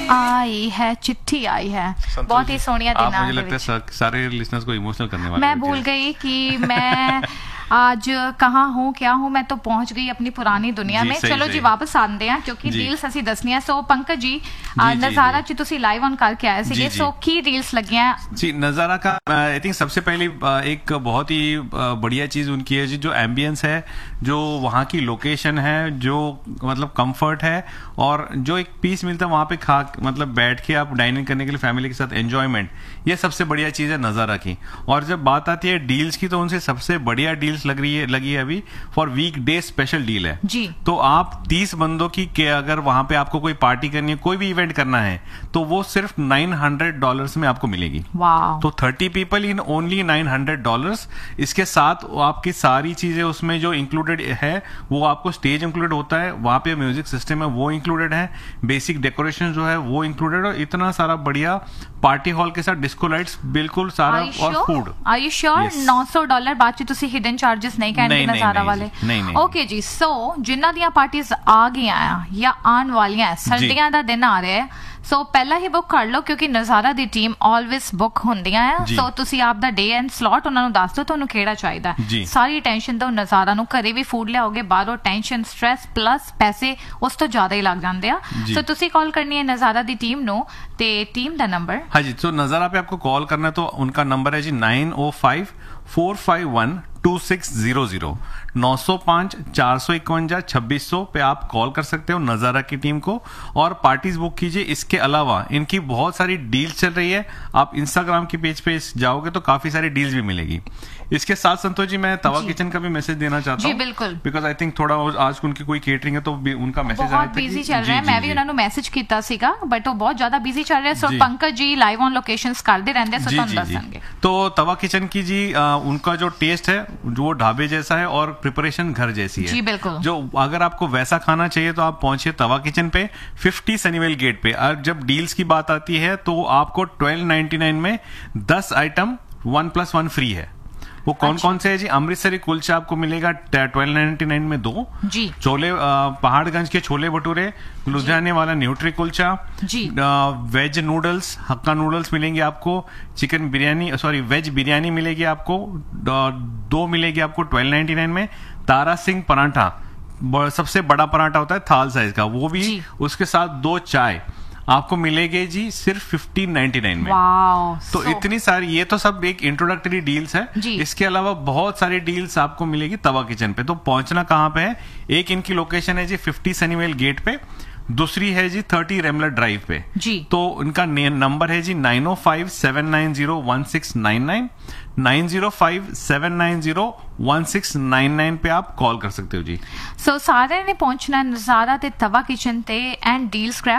आई है, चिट्ठी आई है, बहुत ही सोनिया दिना। मुझे लगता है सारे लिसनर्स को इमोशनल करने वाले। मैं भूल गई कि मैं आज कहाँ हूँ, क्या हूँ, मैं तो पहुंच गई अपनी पुरानी दुनिया में। चलो जी वापस आते हैं क्योंकि रील्स ਅਸੀਂ ਦੱਸਣੀਆਂ। सो पंकज जी नजारा च ਤੁਸੀਂ लाइव ऑन करके आए थे, सो की रील्स लगी हैं जी। नजारा का आई थिंक सबसे पहले एक बहुत ही बढ़िया चीज उनकी है जी, जो एम्बियंस है, जो वहाँ की लोकेशन है, जो मतलब कंफर्ट है और जो एक पीस मिलता है वहाँ पे खा मतलब बैठ के आप डाइनिंग करने के लिए फैमिली के साथ एंजॉयमेंट, ये सबसे बढ़िया चीज है नजारा की। और जब बात आती है डील्स की तो उनसे सबसे बढ़िया डील्स लगी है अभी for week day special deal है जी। तो आप 30 बंदों की के अगर वहां पे आपको कोई पार्टी करनी है, कोई भी इवेंट करना है, तो वो सिर्फ $900 में आपको मिलेगी। वाह। तो 30 पीपल इन ओनली $900। इसके साथ आपकी सारी चीजें उसमें जो इंक्लूडेड है, वो आपको स्टेज इंक्लूडेड होता है, वहां पे म्यूजिक सिस्टम है वो इंक्लूडेड है, बेसिक डेकोरेशन जो है वो इंक्लूडेड, और इतना सारा बढ़िया पार्टी हॉल के साथ डिस्को लाइट्स बिल्कुल सारा, और फूड। Are you sure? $900 बाद च तुसी हिडन चार्जेस नहीं कहने नजारा वाले? ओके जी। सो जिन्ना दियां पार्टीज आ गई या आने वाली है, सर्दियां दा दिन आ रहा है, सो पहला ही बुक कर लो क्योंकि नजारा दी टीम ऑलवेज बुक होंदियां है। सो तुसी आप दा डे एंड स्लॉट उन्हां नूं दस दो तुहानूं किहड़ा चाहीदा है। सारी टेंशन तो नजारा नूं, घरे भी फूड लियाओगे, बाहरों टेंशन स्ट्रेस प्लस पैसे उस तो ज्यादा ही लग जाते हैं। सो तुसी कॉल करनी है नजारा दी टीम नूं, ते टीम दा नंबर। हाँ जी, तो नजारा पे आपको कॉल करना है तो उनका नंबर है जी 905-451-2600 905-451-2600 पे आप कॉल कर सकते हो नजारा की टीम को और पार्टीज बुक कीजिए। इसके अलावा इनकी बहुत सारी डील्स चल रही है, आप इंस्टाग्राम की पेज पे जाओगे तो काफी सारी डील्स भी मिलेगी। इसके साथ संतोष जी मैं तवा किचन का भी मैसेज देना चाहता हूँ, बिल्कुल, बिकॉज आई थिंक थोड़ा आज उनकी कोई केटरिंग है तो उनका मैसेज बहुत बिजी चल रहा है। मैं भी उन्होंने मैसेज किया सीगा बट वो बहुत ज्यादा बिजी चल रहा है। सो Pankaj ji live on locations करते रहते हैं, तो तवा किचन की जी उनका जो टेस्ट है वो ढाबे जैसा है और प्रिपरेशन घर जैसी है जी। बिल्कुल। जो अगर आपको वैसा खाना चाहिए तो आप पहुंचिए तवा किचन पे 50 सनीवेल गेट पे। और जब डील्स की बात आती है तो आपको 1299 में 10 आइटम 1+1 फ्री है। वो कौन कौन से है जी? अमृतसरी कुलचा आपको मिलेगा 1299 में 2 जी, छोले पहाड़गंज के छोले भटूरे, लुधियाने वाला न्यूट्री कुलचा जी, वेज नूडल्स हक्का नूडल्स मिलेंगे आपको, चिकन बिरयानी वेज बिरयानी मिलेगी आपको 2 मिलेगी आपको 1299 में। तारा सिंह पराठा, सबसे बड़ा पराठा होता है थाल साइज का, वो भी उसके साथ 2 चाय आपको मिलेंगे जी सिर्फ 1599 में। तो इतनी सारी, ये तो सब एक इंट्रोडक्टरी डील्स है। इसके अलावा बहुत सारी डील्स आपको मिलेगी तवा किचन पे। तो पहुंचना कहाँ पे है? एक इनकी लोकेशन है जी 50 सनीवेल गेट पे, दूसरी है जी 30 रेमलर ड्राइव पे जी। तो उनका नंबर है जी 905-790-1699 905-790-1699 पे आप कॉल कर सकते हो जी। सो सारे ने पहुंचना नजारा ते तवा किचन ते एंड डील स्क्रैप